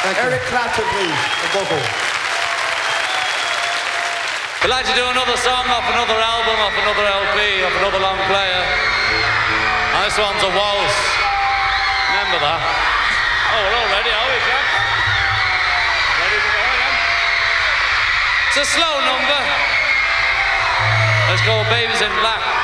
Eric Clapton, please, the vocal. I'd like to do another song off another album, off another LP, off another long player. And this one's a waltz. Remember that? Oh, we're all ready, are we, chaps? Ready to go again? It's a slow number. Let's go, Babies in Black.